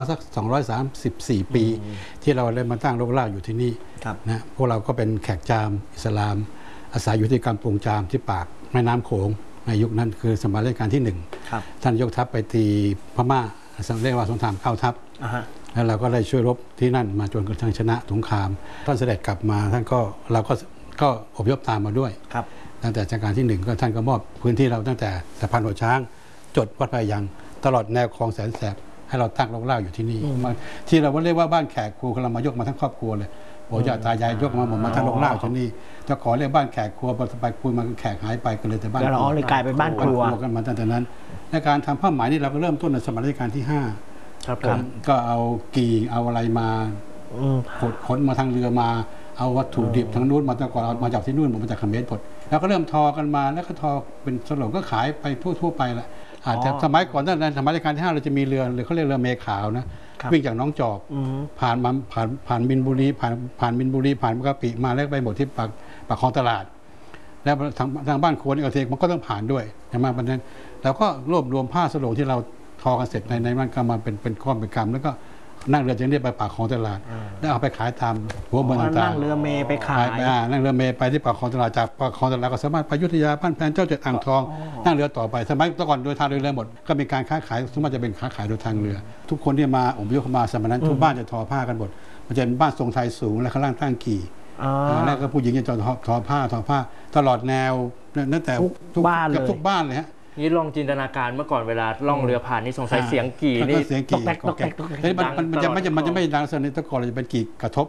สัก234 ปีที่เราได้มาตั้งรกรากอยู่ที่นี่นะพวกเราก็เป็นแขกจามอิสลามอาศัยอยู่ที่กำปงจามที่ปากแม่น้ำโขงในยุคนั้นคือสมัยรัชกาลที่1ท่านยกทัพไปตีพม่าเรียกว่าสงครามเข้าทัพแล้วเราก็ได้ช่วยรบที่นั่นมาจนกระทั่งชนะสงครามท่านเสด็จกลับมาท่านก็เราก็อพยพตามมาด้วยตั้งแต่รัชกาลที่1ก็ท่านก็มอบพื้นที่เราตั้งแต่สะพานหัวช้างจดวัดพะยังตลอดแนวคลองแสนแสบให้เราตั้งรกรากอยู่ที่นี่ที่เราเรียกว่าบ้านแขกครัวเรามายกมาทั้งครอบครัวเลยปู่ย่าตายายยกมาหมดมาทั้งรกรากที่นี่จะขอเรียกบ้านแขกครัวไปคุยมาแขกหายไปก็เลยแต่บ้านเราเลยกลายเป็นบ้านครัวกันมาตั้งแต่นั้นในการทำผ้าไหมนี่เราก็เริ่มต้นในสมัยรัชกาลที่5ครับก็เอากี่เอาอะไรมาขนมาทางเรือมาเอาวัตถุดิบทางนู้นมาตั้งก่อนเอามาจากที่นู่นมาจากเขมรหมดแล้วก็เริ่มทอกันมาแล้วก็ทอเป็นสลงก็ขายไปทั่วไปแหละแต่สมัยก่อนตั้งแต่สมัยรัชกาลที่5เราจะมีเรือเขาเรียกเรือเมขาวนะวิ่งจากน้องจอกผ่านมินบุรีผ่านมินบุรีผ่านกะปิมาแล้วไปหมดที่ปากคลองตลาดแล้วทางบ้านครัวนี่เอาเทมันก็ต้องผ่านด้วยใช่ไหมเพราะนั้นเราก็รวบรวมผ้าสลงที่เราทอกันเสร็จในนั้นก็มาเป็นก้อนเป็นกำแล้วก็นั่งเรือจากนี้ไปปากคลองตลาดแล้วเอาไปขายตามหัวเมืองต่างๆนั่งเรือเมไปขายนั่งเรือเมไปที่ปากคลองตลาดจากปากคลองตลาดก็สามารถไปอยุธยาบ้านแพนเจ้าเจ็ดอ่างทองนั่งเรือต่อไปสมัยก่อนโดยทางเรือหมดก็มีการค้าขายสมมติจะเป็นค้าขายโดยทางเรือทุกคนที่มาอพยพมาสมัยนั้นทุกบ้านจะทอผ้ากันหมดมันจะเป็นบ้านทรงไทยสูงและข้างล่างตั้งกี่แล้วก็ผู้หญิงจะทอผ้าตลอดแนวนั่นแต่ทุกบ้านเลยฮะนี่ลองจินตนาการเมื่อก่อนเวลาล่องเรือผ่านนี่สงสัยเสียงกี่นี่เสียงกี่มันจะไม่ดังสนิทตะกอนจะเป็นกี่กระทบ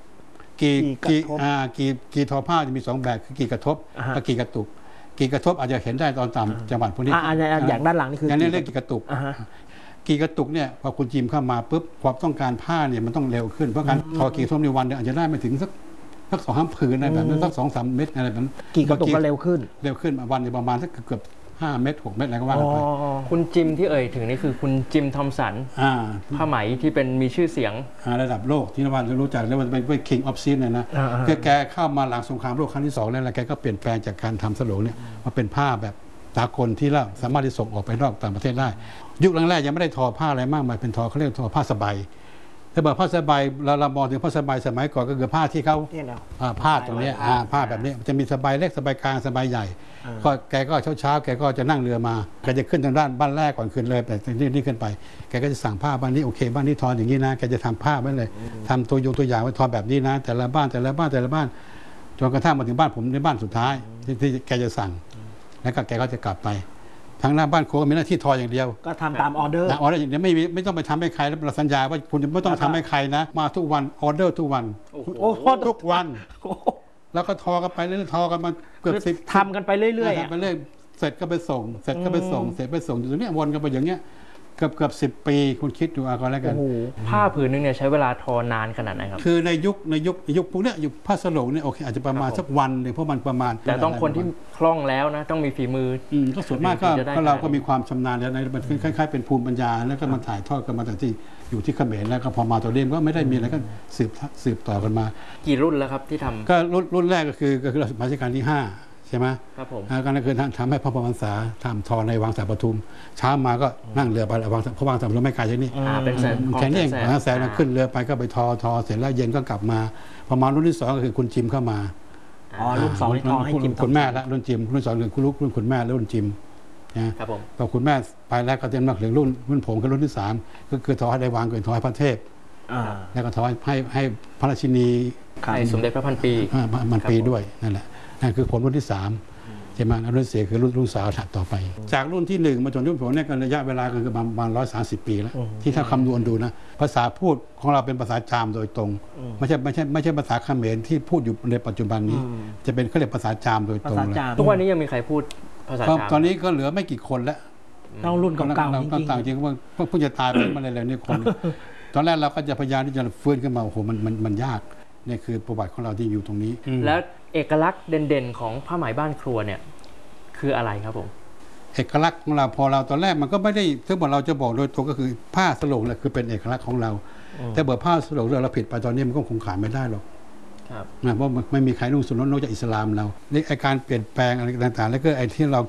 กี่ทอผ้าจะมี2แบบคือกี่กระทบกับกี่กระตุกกี่กระทบอาจจะเห็นได้ตอนต่ำจังหวัดพวกนี้อย่างด้านหลังนี่คืออย่างนี้เรียกกี่กระตุกกี่กระตุกเนี่ยพอคุณจิมเข้ามาปุ๊บความต้องการผ้าเนี่ยมันต้องเร็วขึ้นเพราะการทอกี่ท่วมในวันเนี่ยอาจจะได้ไม่ถึงสัก2-3 ผืนอะไรแบบนั้นสัก2-3 เม็ดอะไรแบบนั้นกี่กระตุกก็เร็วขึ้นวันประมาณสักเกือบ5 เม็ด6 เม็ดอะไรก็ว่าไปคุณจิมที่เอ่ยถึงนี่คือคุณจิมทอมสันผ้าไหมที่เป็นมีชื่อเสียงระดับโลกที่เรารู้จักเรียกว่าเป็น King of Silk เนี่ยนะแกเข้ามาหลังสงครามโลกครั้งที่2แล้วแกก็เปลี่ยนแปลงจากการทำสโลงเนี่ยมาเป็นผ้าแบบสากลที่เราสามารถที่ส่งออกไปนอกต่างประเทศได้ยุคแรกๆยังไม่ได้ทอผ้าอะไรมากมายเป็นเขาเรียกทอผ้าสบายถ้าบอกผ้าสบายเรามองถึงผ้าสบายสมัยก่อนก็คือผ้าที่เขาผ้าตรงนี้ผ้าแบบนี้จะมีสบายเล็กสบายกลางสบายใหญ่ก็แกก็เช้าแกก็จะนั่งเรือมาแกจะขึ้นทางด้านบ้านแรกก่อนขึ้นเลยแต่นี่ขึ้นไปแกก็จะสั่งผ้าบ้านนี้โอเคบ้านนี้ทออย่างนี้นะแกจะทำผ้าไว้เลยทำตัวอย่างไว้ทอแบบนี้นะแต่ละบ้านจนกระทั่งมาถึงบ้านผมในบ้านสุดท้ายที่แกจะสั่งแล้วก็แกก็จะกลับไปทางหน้าบ้านโค้งมีหน้าที่ทออย่างเดียวก็ทำตามออเดอร์อย่างเดียวไม่ต้องไปทำให้ใครแล้วเราสัญญาว่าคุณไม่ต้องทำให้ใครนะมาทุกวันออเดอร์ทุกวันทุกวันแล้วก็ทอกันไปเรื่อยๆทอกันมาเกือบ 10ทำกันไปเรื่อยๆไปเรื่อยเสร็จก็ไปส่งเสร็จก็ไปส่งอยู่ตรงนี้วนกันไปอย่างเงี้ยเกือบ10 ปีคุณคิดดูก็แล้วกันผ้าผืนนึงเนี่ยใช้เวลาทอนานขนาดไหนครับคือในยุคพวกเนี้ยยุคผ้าสโลงเนี่ยโอเคอาจจะประมาณสักวันนึงเพราะมันประมาณแต่ต้องคนที่คล่องแล้วนะต้องมีฝีมือก็ส่วนมากก็เราก็มีความชำนาญแล้วมันคล้ายๆเป็นภูมิปัญญาแล้วก็มาถ่ายทอดกันมาแต่ที่อยู่ที่เขมรแล้วก็พอมาตัวเดิมก็ไม่ได้มีอะไรก็สืบต่อกันมากี่รุ่นแล้วครับที่ทำก็รุ่นแรกก็คือรัชกาลที่5ใช่ไหมครับผมก็นั่นคือทำให้พระบรมศาทำทอในวังสาปทุมเช้ามาก็นั่งเรือไปเพราะวังสาปทุมไม่ไกลจากนี่เป็นแค่นี้แสนขึ้นเรือไปก็ไปทอเสร็จแล้วเย็นก็กลับมาพอมารุ่นที่2ก็คือคุณจิมเข้ามารุ่น2ที่ทอให้จิมคุณแม่และรุ่นจิมรุ่น2คือคุณลูกรุ่นคุณแม่และรุ่นจิมนะครับผมพอคุณแม่ไปแล้วก็เตรียมนักถึงรุ่นผมก็รุ่นที่3ก็คือทอให้ได้วางเกินทอให้พระเทพแล้วก็ทอให้พระราชินีให้สมเด็จพระพันปีด้วยนั่นแหละนั่นคือผลรุ่นที่3ใช่ไหมรุ่นเสียคือรุ่นสาวถัดต่อไปจากรุ่นที่1มาจนรุ่นผมเนี่ยก็ระยะเวลาก็คือประมาณ130 ปีแล้วที่ถ้าคำนวณดูนะภาษาพูดของเราเป็นภาษาจามโดยตรงไม่ใช่ภาษาเขมรที่พูดอยู่ในปัจจุบันนี้จะเป็นเขาเรียกภาษาจามโดยตรงเลยทุกวันนี้ยังมีใครพูดภาษาจามตอนนี้ก็เหลือไม่กี่คนแล้วต้องรุ่นเก่าๆจริงๆว่าเพิ่งจะตายไปมาเลยนี่คนตอนแรกเราก็จะพยายามที่จะฟื้นขึ้นมาโอ้โหมันยากนี่คือประวัติของเราที่อยู่ตรงนี้แล้วเอกลักษณ์เด่นๆของผ้าไหมบ้านครัวเนี่ยคืออะไรครับผมเอกลักษณ์ของเราพอเราตอนแรกมันก็ไม่ได้ถ้าบอกเราจะบอกโดยตรงก็คือผ้าสโลงแหละคือเป็นเอกลักษณ์ของเราแต่บอกผ้าสโลงเราผิดไปตอนนี้มันก็คงขายไม่ได้หรอกเพราะไม่มีใครนุ่งสโลงนอกจากอิสลามเราในการเปลี่ยนแปลงอะไรต่างๆแล้วก็ไอ้ที่เราเก็บ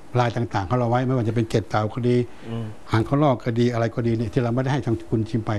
ลายต่างๆเขาเราไว้ไม่ว่าจะเป็นเกล็ดเต่าก็ดีหางเขาลอกก็ดีอะไรก็ดีเนี่ยที่เราไม่ได้ให้ทางคุณชิมไป